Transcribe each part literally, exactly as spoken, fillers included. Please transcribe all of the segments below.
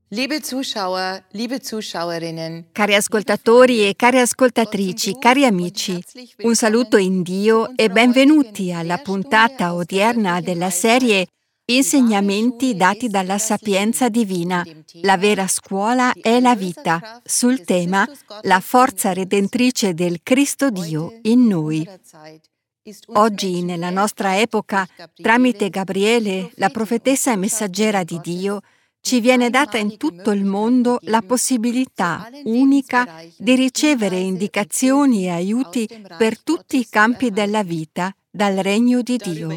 Liebe Zuschauer, liebe Zuschauerinnen, Cari ascoltatori e care ascoltatrici, cari amici, un saluto in Dio e benvenuti alla puntata odierna della serie Insegnamenti dati dalla Sapienza Divina, la vera scuola è la vita, sul tema La forza redentrice del Cristo Dio in noi. Oggi, nella nostra epoca, tramite Gabriele, la profetessa e messaggera di Dio, ci viene data in tutto il mondo la possibilità unica di ricevere indicazioni e aiuti per tutti i campi della vita dal regno di Dio.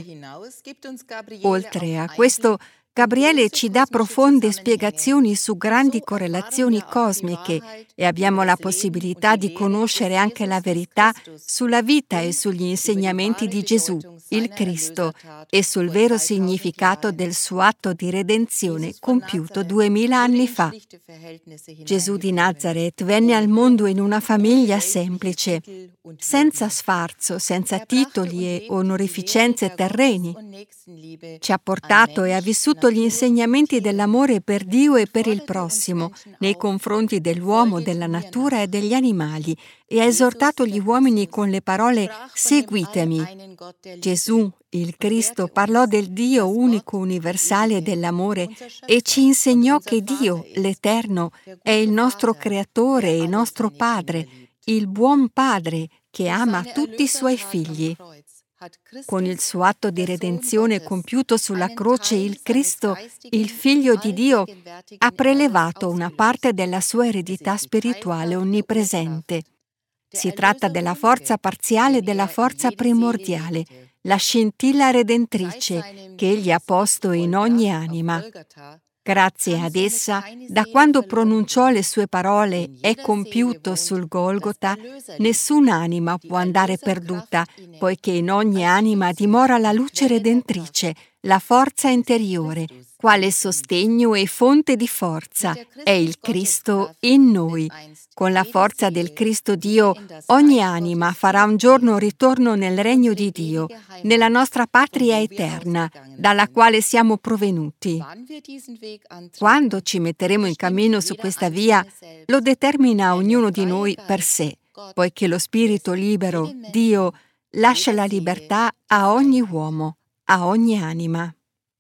Oltre a questo, Gabriele ci dà profonde spiegazioni su grandi correlazioni cosmiche e abbiamo la possibilità di conoscere anche la verità sulla vita e sugli insegnamenti di Gesù, il Cristo, e sul vero significato del suo atto di redenzione compiuto duemila anni fa. Gesù di Nazaret venne al mondo in una famiglia semplice, senza sfarzo, senza titoli e onorificenze terreni. Ci ha portato e ha vissuto gli insegnamenti dell'amore per Dio e per il prossimo, nei confronti dell'uomo, della natura e degli animali, e ha esortato gli uomini con le parole «Seguitemi». Gesù, il Cristo, parlò del Dio unico, universale dell'amore e ci insegnò che Dio, l'Eterno, è il nostro Creatore e il nostro Padre, il buon Padre che ama tutti i suoi figli. Con il suo atto di redenzione compiuto sulla croce, il Cristo, il Figlio di Dio, ha prelevato una parte della sua eredità spirituale onnipresente. Si tratta della forza parziale e della forza primordiale, la scintilla redentrice che Egli ha posto in ogni anima. Grazie ad essa, da quando pronunciò le sue parole «è compiuto» sul Golgota, nessun'anima può andare perduta, poiché in ogni anima dimora la luce redentrice, la forza interiore, quale sostegno e fonte di forza, è il Cristo in noi. Con la forza del Cristo Dio, ogni anima farà un giorno ritorno nel regno di Dio, nella nostra patria eterna, dalla quale siamo provenuti. Quando ci metteremo in cammino su questa via, lo determina ognuno di noi per sé, poiché lo Spirito libero, Dio, lascia la libertà a ogni uomo, a ogni anima.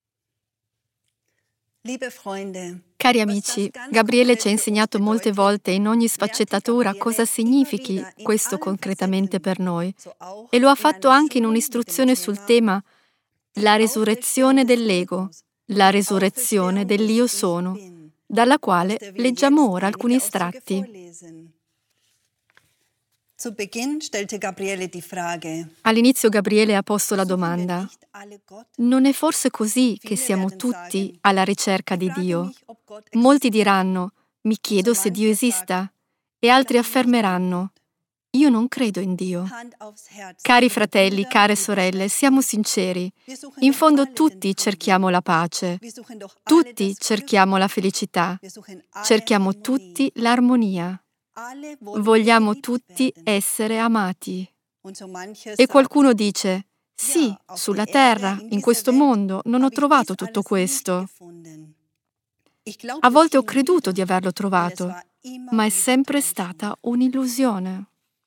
Cari amici, Gabriele ci ha insegnato molte volte in ogni sfaccettatura cosa significhi questo concretamente per noi, e lo ha fatto anche in un'istruzione sul tema la resurrezione dell'ego, la resurrezione dell'Io sono, dalla quale leggiamo ora alcuni estratti. All'inizio Gabriele ha posto la domanda: non è forse così che siamo tutti alla ricerca di Dio? Molti diranno: mi chiedo se Dio esista, e altri affermeranno: io non credo in Dio. Cari fratelli, care sorelle, siamo sinceri. In fondo tutti cerchiamo la pace, tutti cerchiamo la felicità, cerchiamo tutti l'armonia. Vogliamo tutti essere amati. E qualcuno dice: sì, sulla terra, in questo mondo, non ho trovato tutto questo. A volte ho creduto di averlo trovato, ma è sempre stata un'illusione.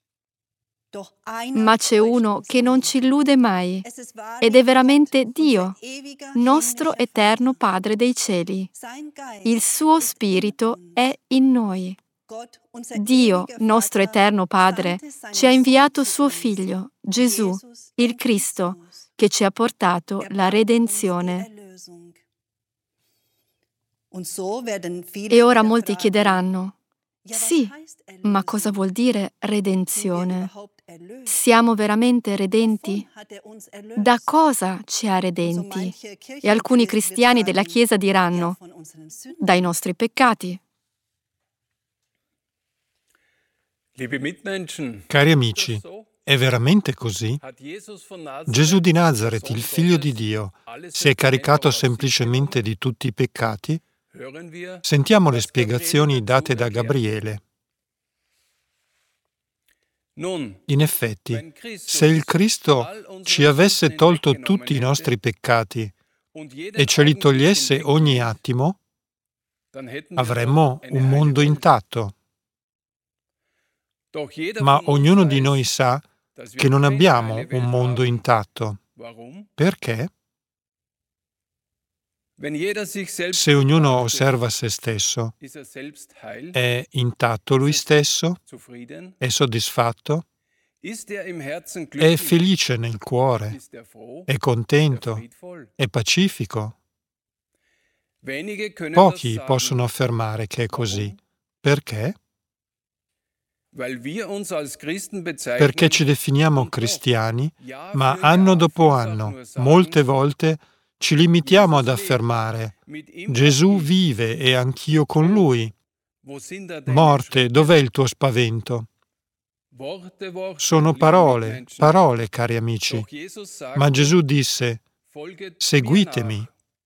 Ma c'è uno che non ci illude mai, ed è veramente Dio, nostro eterno Padre dei cieli. Il suo Spirito è in noi. Dio, nostro eterno Padre, ci ha inviato suo Figlio, Gesù, il Cristo, che ci ha portato la redenzione. E ora molti chiederanno: sì, ma cosa vuol dire redenzione? Siamo veramente redenti? Da cosa ci ha redenti? E alcuni cristiani della Chiesa diranno: dai nostri peccati. Cari amici, è veramente così? Gesù di Nazaret, il Figlio di Dio, si è caricato semplicemente di tutti i peccati? Sentiamo le spiegazioni date da Gabriele. In effetti, se il Cristo ci avesse tolto tutti i nostri peccati e ce li togliesse ogni attimo, avremmo un mondo intatto. Ma ognuno di noi sa che non abbiamo un mondo intatto. Perché? Se ognuno osserva se stesso, è intatto lui stesso? È soddisfatto? È felice nel cuore? È contento? È pacifico? Pochi possono affermare che è così. Perché? Perché ci definiamo cristiani, ma anno dopo anno, molte volte, ci limitiamo ad affermare: Gesù vive e anch'io con Lui. Morte, dov'è il tuo spavento? Sono parole, parole, cari amici. Ma Gesù disse: seguitemi.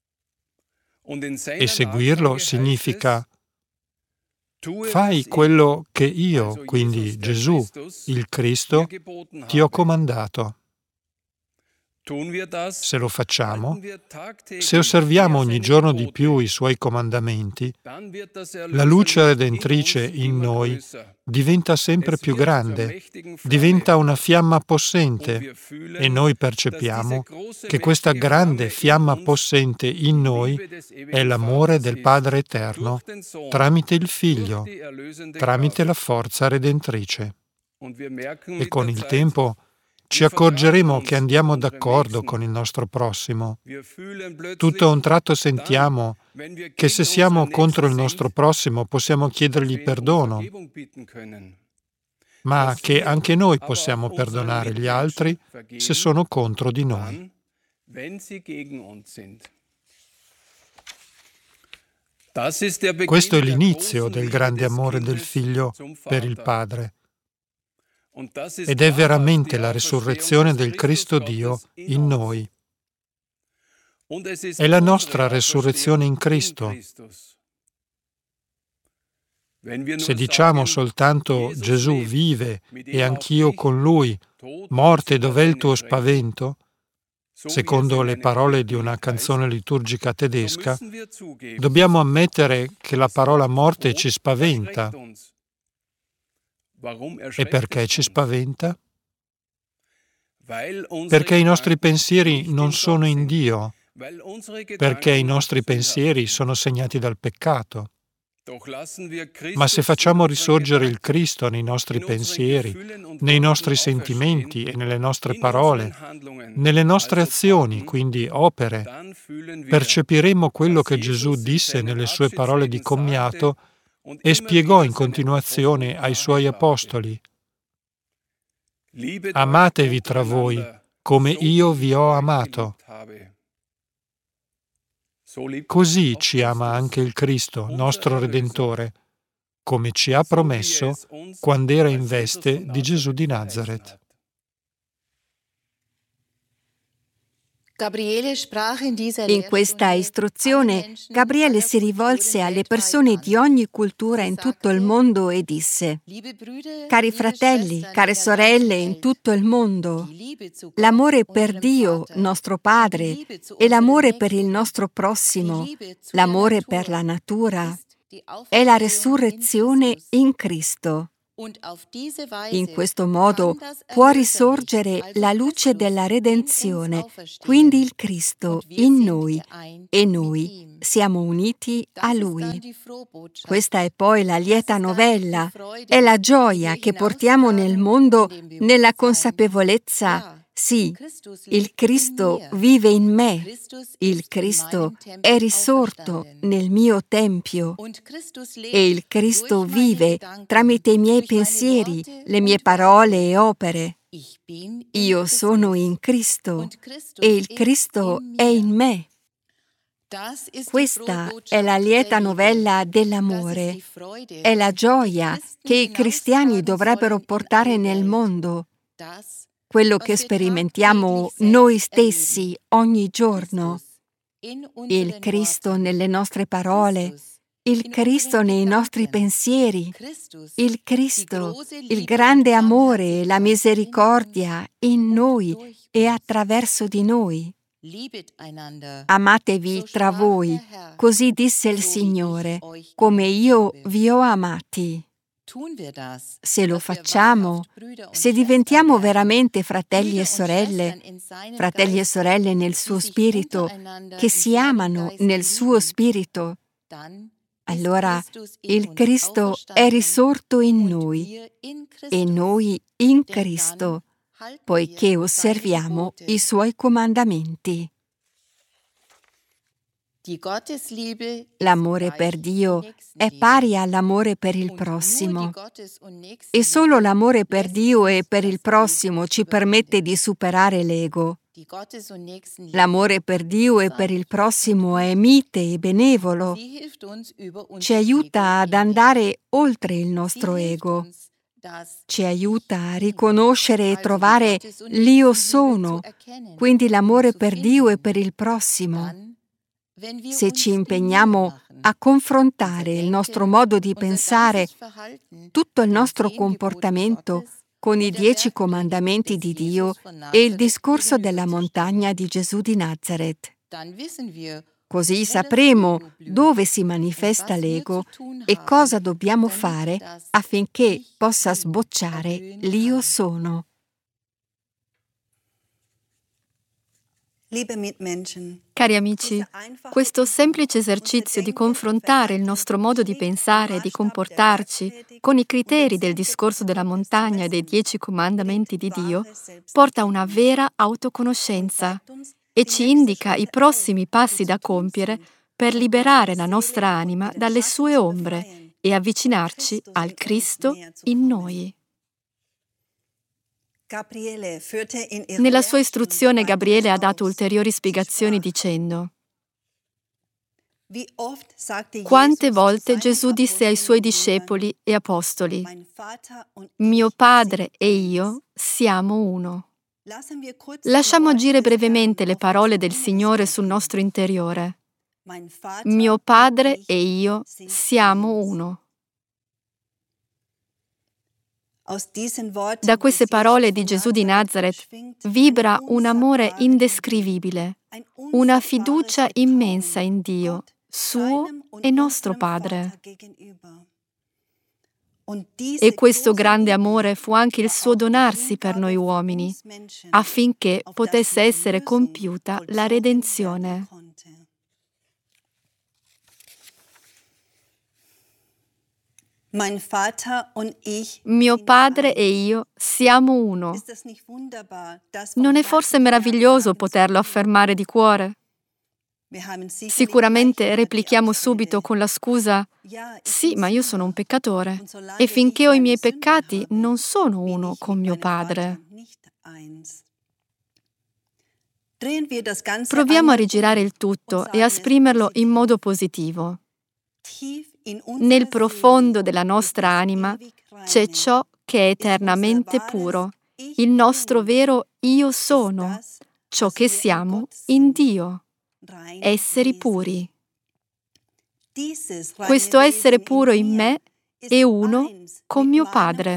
E seguirlo significa: fai quello che io, quindi Gesù, il Cristo, ti ho comandato. Se lo facciamo, se osserviamo ogni giorno di più i Suoi comandamenti, la luce redentrice in noi diventa sempre più grande, diventa una fiamma possente e noi percepiamo che questa grande fiamma possente in noi è l'amore del Padre Eterno tramite il Figlio, tramite la forza redentrice. E con il tempo ci accorgeremo che andiamo d'accordo con il nostro prossimo. Tutto a un tratto sentiamo che se siamo contro il nostro prossimo possiamo chiedergli perdono, ma che anche noi possiamo perdonare gli altri se sono contro di noi. Questo è l'inizio del grande amore del Figlio per il Padre. Ed è veramente la resurrezione del Cristo Dio in noi. È la nostra resurrezione in Cristo. Se diciamo soltanto Gesù vive e anch'io con Lui, morte, dov'è il tuo spavento? Secondo le parole di una canzone liturgica tedesca, dobbiamo ammettere che la parola morte ci spaventa. E perché ci spaventa? Perché i nostri pensieri non sono in Dio, perché i nostri pensieri sono segnati dal peccato. Ma se facciamo risorgere il Cristo nei nostri pensieri, nei nostri sentimenti e nelle nostre parole, nelle nostre azioni, quindi opere, percepiremo quello che Gesù disse nelle sue parole di commiato e spiegò in continuazione ai Suoi apostoli: amatevi tra voi come io vi ho amato. Così ci ama anche il Cristo, nostro Redentore, come ci ha promesso quando era in veste di Gesù di Nazaret. In questa istruzione, Gabriele si rivolse alle persone di ogni cultura in tutto il mondo e disse: cari fratelli, care sorelle in tutto il mondo, l'amore per Dio, nostro Padre, e l'amore per il nostro prossimo, l'amore per la natura, è la resurrezione in Cristo. In questo modo può risorgere la luce della redenzione, quindi il Cristo in noi, e noi siamo uniti a Lui. Questa è poi la lieta novella, è la gioia che portiamo nel mondo nella consapevolezza: sì, il Cristo vive in me, il Cristo è risorto nel mio tempio e il Cristo vive tramite i miei pensieri, le mie parole e opere. Io sono in Cristo e il Cristo è in me. Questa è la lieta novella dell'amore, è la gioia che i cristiani dovrebbero portare nel mondo. Quello che sperimentiamo noi stessi ogni giorno, il Cristo nelle nostre parole, il Cristo nei nostri pensieri, il Cristo, il grande amore e la misericordia in noi e attraverso di noi. Amatevi tra voi, così disse il Signore, come io vi ho amati. Se lo facciamo, se diventiamo veramente fratelli e sorelle, fratelli e sorelle nel suo spirito, che si amano nel suo spirito, allora il Cristo è risorto in noi e noi in Cristo, poiché osserviamo i suoi comandamenti. L'amore per Dio è pari all'amore per il prossimo e solo l'amore per Dio e per il prossimo ci permette di superare l'ego. L'amore per Dio e per il prossimo è mite e benevolo. Ci aiuta ad andare oltre il nostro ego. Ci aiuta a riconoscere e trovare l'Io sono, quindi l'amore per Dio e per il prossimo. Se ci impegniamo a confrontare il nostro modo di pensare, tutto il nostro comportamento con i dieci comandamenti di Dio e il discorso della montagna di Gesù di Nazaret. Così sapremo dove si manifesta l'ego e cosa dobbiamo fare affinché possa sbocciare l'Io sono. Cari amici, questo semplice esercizio di confrontare il nostro modo di pensare e di comportarci con i criteri del discorso della montagna e dei dieci comandamenti di Dio porta a una vera autoconoscenza e ci indica i prossimi passi da compiere per liberare la nostra anima dalle sue ombre e avvicinarci al Cristo in noi. Nella sua istruzione Gabriele ha dato ulteriori spiegazioni dicendo: quante volte Gesù disse ai suoi discepoli e apostoli: mio Padre e io siamo uno. Lasciamo agire brevemente le parole del Signore sul nostro interiore. Mio Padre e io siamo uno. Da queste parole di Gesù di Nazaret vibra un amore indescrivibile, una fiducia immensa in Dio, suo e nostro Padre. E questo grande amore fu anche il suo donarsi per noi uomini, affinché potesse essere compiuta la redenzione. Mio Padre e io siamo uno. Non è forse meraviglioso poterlo affermare di cuore? Sicuramente replichiamo subito con la scusa: sì, ma io sono un peccatore e finché ho i miei peccati non sono uno con mio Padre. Proviamo a rigirare il tutto e a esprimerlo in modo positivo. Nel profondo della nostra anima c'è ciò che è eternamente puro, il nostro vero Io sono, ciò che siamo in Dio, esseri puri. Questo essere puro in me è uno con mio Padre.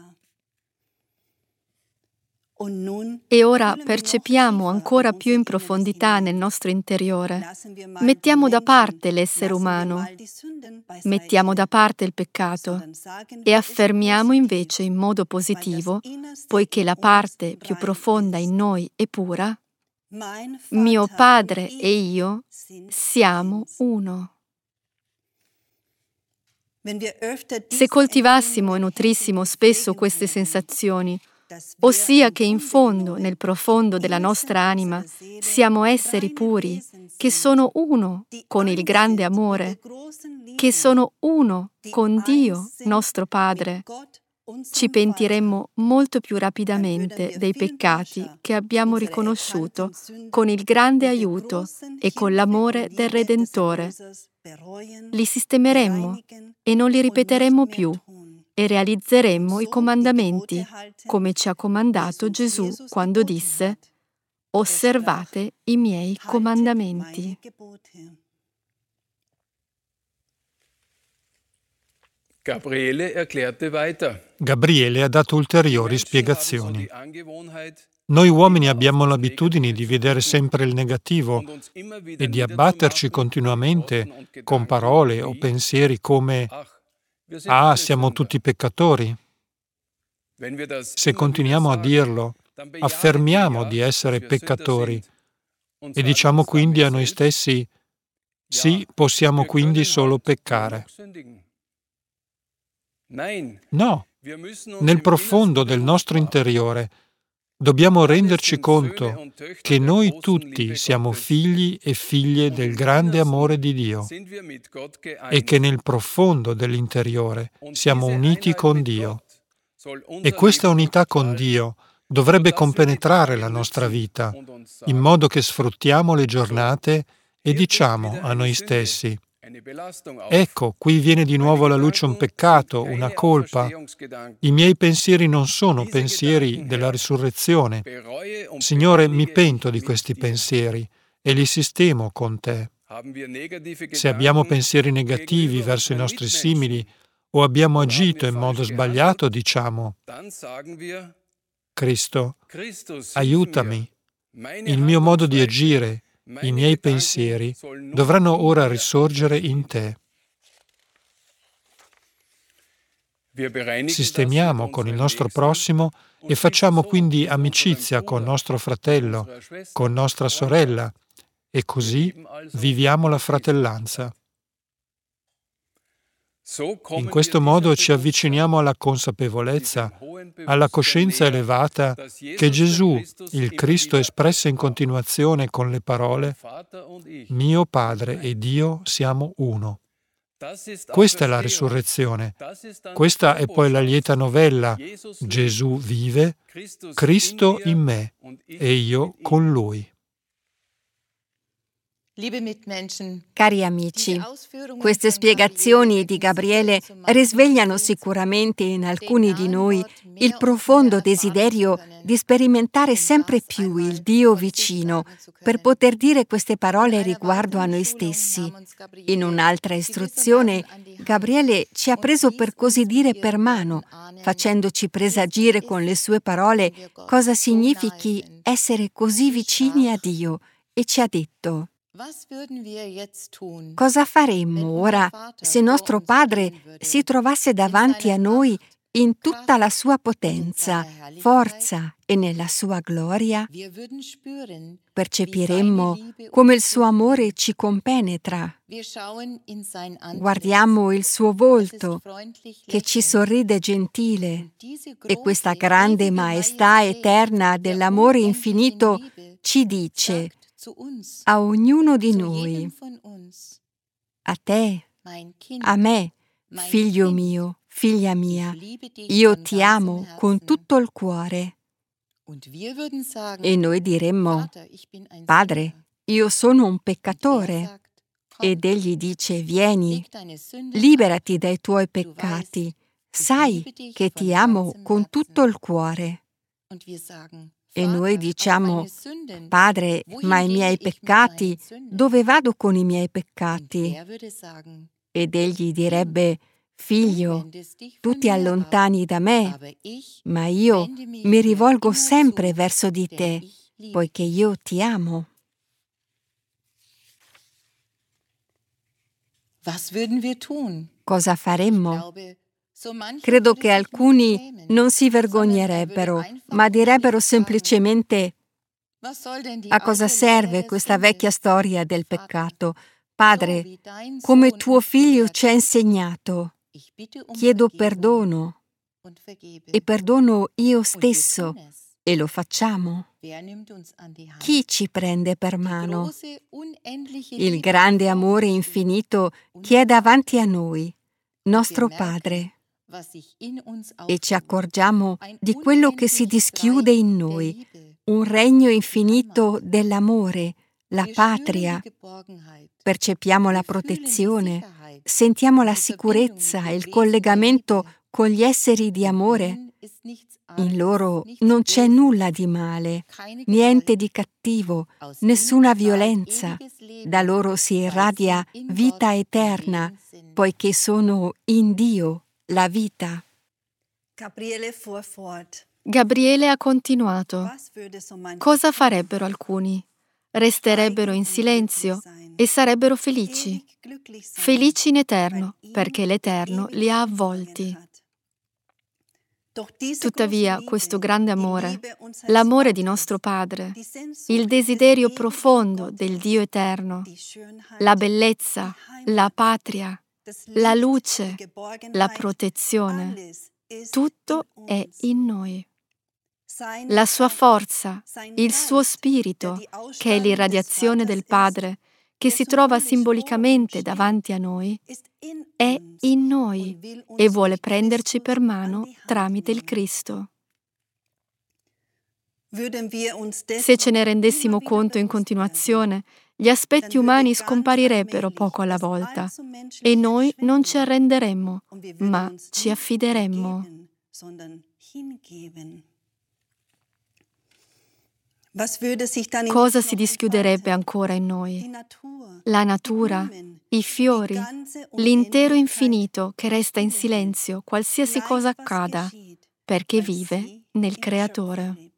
E ora percepiamo ancora più in profondità nel nostro interiore. Mettiamo da parte l'essere umano, mettiamo da parte il peccato e affermiamo invece in modo positivo, poiché la parte più profonda in noi è pura, mio Padre e io siamo uno. Se coltivassimo e nutrissimo spesso queste sensazioni, ossia che in fondo, nel profondo della nostra anima, siamo esseri puri, che sono uno con il grande amore, che sono uno con Dio, nostro Padre, ci pentiremmo molto più rapidamente dei peccati che abbiamo riconosciuto con il grande aiuto e con l'amore del Redentore. Li sistemeremmo e non li ripeteremmo più. E realizzeremmo i comandamenti, come ci ha comandato Gesù quando disse: osservate i miei comandamenti. Gabriele ha dato ulteriori spiegazioni. Noi uomini abbiamo l'abitudine di vedere sempre il negativo e di abbatterci continuamente con parole o pensieri come «Ah, siamo tutti peccatori». Se continuiamo a dirlo, affermiamo di essere peccatori e diciamo quindi a noi stessi «Sì, possiamo quindi solo peccare». No, nel profondo del nostro interiore dobbiamo renderci conto che noi tutti siamo figli e figlie del grande amore di Dio e che nel profondo dell'interiore siamo uniti con Dio. E questa unità con Dio dovrebbe compenetrare la nostra vita, in modo che sfruttiamo le giornate e diciamo a noi stessi: ecco, qui viene di nuovo alla luce un peccato, una colpa. I miei pensieri non sono pensieri della risurrezione. Signore, mi pento di questi pensieri e li sistemo con te. Se abbiamo pensieri negativi verso i nostri simili o abbiamo agito in modo sbagliato, diciamo: Cristo, aiutami. Il mio modo di agire, i miei pensieri dovranno ora risorgere in te. Sistemiamo con il nostro prossimo e facciamo quindi amicizia con nostro fratello, con nostra sorella, e così viviamo la fratellanza. In questo modo ci avviciniamo alla consapevolezza, alla coscienza elevata che Gesù, il Cristo, espresse in continuazione con le parole «Mio Padre ed io siamo uno». Questa è la risurrezione. Questa è poi la lieta novella. Gesù vive, Cristo in me e io con Lui. Cari amici, queste spiegazioni di Gabriele risvegliano sicuramente in alcuni di noi il profondo desiderio di sperimentare sempre più il Dio vicino per poter dire queste parole riguardo a noi stessi. In un'altra istruzione, Gabriele ci ha preso per così dire per mano, facendoci presagire con le sue parole cosa significhi essere così vicini a Dio, e ci ha detto: cosa faremmo ora se nostro Padre si trovasse davanti a noi in tutta la sua potenza, forza e nella sua gloria? Percepiremmo come il suo amore ci compenetra. Guardiamo il suo volto che ci sorride gentile, e questa grande maestà eterna dell'amore infinito ci dice a ognuno di noi: a te, a me, figlio mio, figlia mia, io ti amo con tutto il cuore. E noi diremmo: Padre, io sono un peccatore. Ed egli dice: vieni, liberati dai tuoi peccati, sai che ti amo con tutto il cuore. E noi diciamo: Padre, ma i miei peccati, dove vado con i miei peccati? Ed egli direbbe: Figlio, tu ti allontani da me, ma io mi rivolgo sempre verso di te, poiché io ti amo. Cosa faremmo? Credo che alcuni non si vergognerebbero, ma direbbero semplicemente: a cosa serve questa vecchia storia del peccato? Padre, come tuo figlio ci ha insegnato, chiedo perdono e perdono io stesso, e lo facciamo. Chi ci prende per mano? Il grande amore infinito che è davanti a noi, nostro Padre. E ci accorgiamo di quello che si dischiude in noi, un regno infinito dell'amore, la patria. Percepiamo la protezione, sentiamo la sicurezza e il collegamento con gli esseri di amore. In loro non c'è nulla di male, niente di cattivo, nessuna violenza. Da loro si irradia vita eterna, poiché sono in Dio la vita. Gabriele fuhr fort. Gabriele ha continuato. Cosa farebbero alcuni? Resterebbero in silenzio e sarebbero felici. Felici in eterno, perché l'Eterno li ha avvolti. Tuttavia, questo grande amore, l'amore di nostro Padre, il desiderio profondo del Dio eterno, la bellezza, la patria, la luce, la protezione, tutto è in noi. La sua forza, il suo spirito, che è l'irradiazione del Padre, che si trova simbolicamente davanti a noi, è in noi e vuole prenderci per mano tramite il Cristo. Se ce ne rendessimo conto in continuazione, gli aspetti umani scomparirebbero poco alla volta e noi non ci arrenderemmo, ma ci affideremmo. Cosa si dischiuderebbe ancora in noi? La natura, i fiori, l'intero infinito che resta in silenzio qualsiasi cosa accada, perché vive nel Creatore.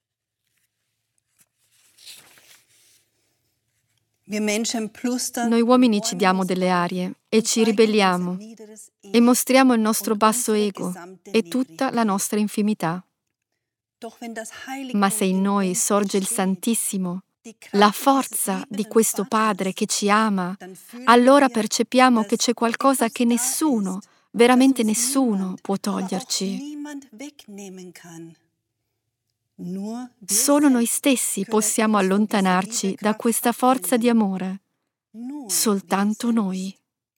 Noi uomini ci diamo delle arie e ci ribelliamo e mostriamo il nostro basso ego e tutta la nostra infimità. Ma se in noi sorge il Santissimo, la forza di questo Padre che ci ama, allora percepiamo che c'è qualcosa che nessuno, veramente nessuno, può toglierci. Solo noi stessi possiamo allontanarci da questa forza di amore. Soltanto noi.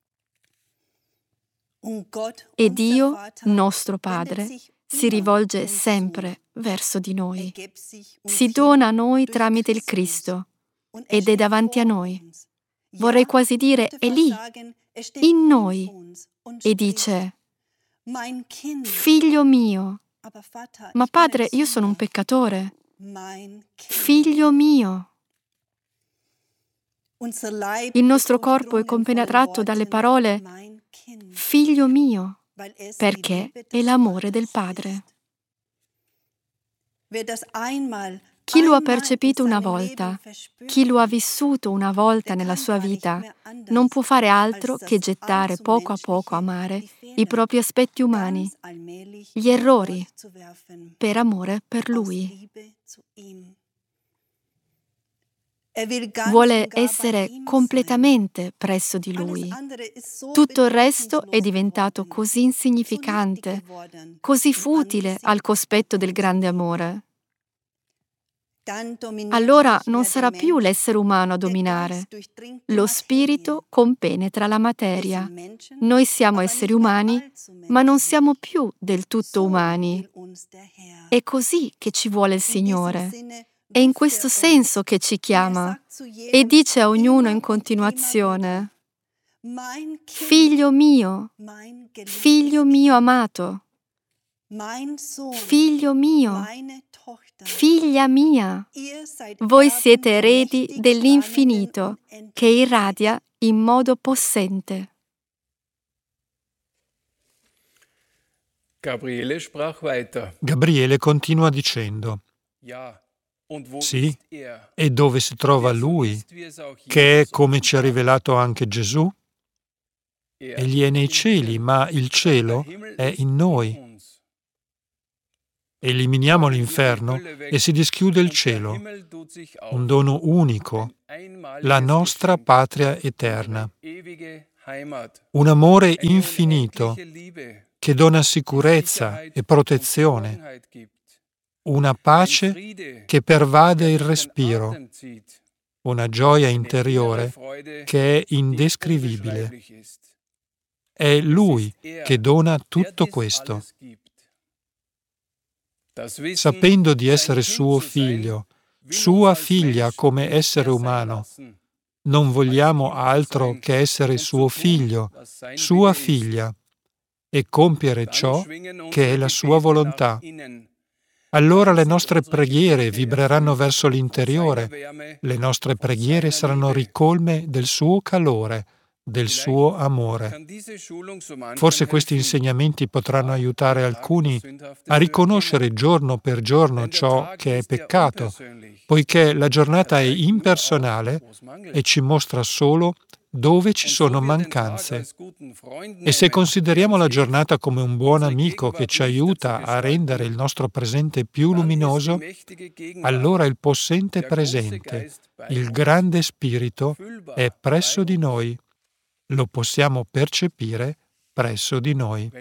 E Dio, nostro Padre, si rivolge sempre verso di noi. Si dona a noi tramite il Cristo ed è davanti a noi. Vorrei quasi dire, è lì, in noi, e dice: Figlio mio. Ma Padre, io sono un peccatore. Figlio mio. Il nostro corpo è compenetrato dalle parole Figlio mio, perché è l'amore del Padre. Chi lo ha percepito una volta, chi lo ha vissuto una volta nella sua vita, non può fare altro che gettare poco a poco a mare i propri aspetti umani, gli errori, per amore per Lui. Vuole essere completamente presso di Lui. Tutto il resto è diventato così insignificante, così futile al cospetto del grande amore. Allora non sarà più l'essere umano a dominare. Lo spirito compenetra la materia. Noi siamo esseri umani, ma non siamo più del tutto umani. È così che ci vuole il Signore. È in questo senso che ci chiama e dice a ognuno in continuazione: Figlio mio, figlio mio amato, figlio mio, figlia mia, voi siete eredi dell'infinito che irradia in modo possente. Gabriele sprach weiter. Gabriele continua dicendo: Sì, e dove si trova Lui, che è come ci ha rivelato anche Gesù? Egli è nei cieli, ma il cielo è in noi. Eliminiamo l'inferno e si dischiude il cielo, un dono unico, la nostra patria eterna, un amore infinito che dona sicurezza e protezione, una pace che pervade il respiro, una gioia interiore che è indescrivibile. È Lui che dona tutto questo. Sapendo di essere suo figlio, sua figlia come essere umano, non vogliamo altro che essere suo figlio, sua figlia, e compiere ciò che è la sua volontà. Allora le nostre preghiere vibreranno verso l'interiore, le nostre preghiere saranno ricolme del suo calore, del suo amore. Forse questi insegnamenti potranno aiutare alcuni a riconoscere giorno per giorno ciò che è peccato, poiché la giornata è impersonale e ci mostra solo dove ci sono mancanze. E se consideriamo la giornata come un buon amico che ci aiuta a rendere il nostro presente più luminoso, allora il possente presente, il grande spirito, è presso di noi. Lo possiamo percepire presso di noi.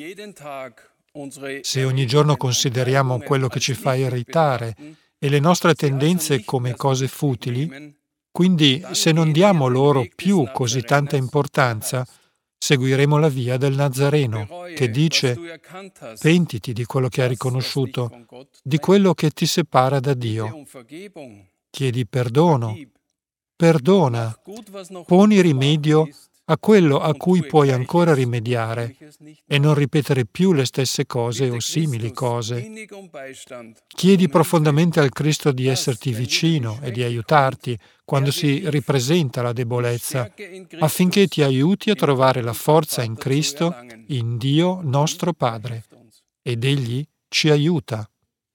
Se ogni giorno consideriamo quello che ci fa irritare e le nostre tendenze come cose futili, quindi se non diamo loro più così tanta importanza, seguiremo la via del Nazareno, che dice: pentiti di quello che hai riconosciuto, di quello che ti separa da Dio. Chiedi perdono, perdona, poni rimedio a quello a cui puoi ancora rimediare e non ripetere più le stesse cose o simili cose. Chiedi profondamente al Cristo di esserti vicino e di aiutarti quando si ripresenta la debolezza, affinché ti aiuti a trovare la forza in Cristo, in Dio nostro Padre. Ed Egli ci aiuta.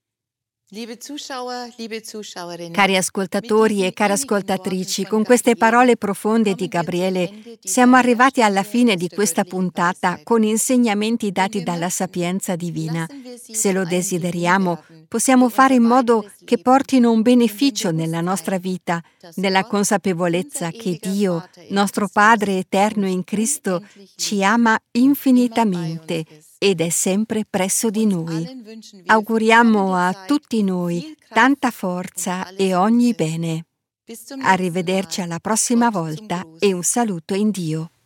Cari ascoltatori e care ascoltatrici, con queste parole profonde di Gabriele siamo arrivati alla fine di questa puntata con insegnamenti dati dalla sapienza divina. Se lo desideriamo, possiamo fare in modo che portino un beneficio nella nostra vita, nella consapevolezza che Dio, nostro Padre eterno in Cristo, ci ama infinitamente ed è sempre presso di noi. Auguriamo a tutti noi tanta forza e ogni bene. Arrivederci alla prossima volta e un saluto in Dio.